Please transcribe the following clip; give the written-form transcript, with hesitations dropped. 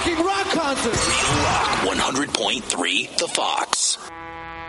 fucking rock concert. Real Rock 100.3 The Fox.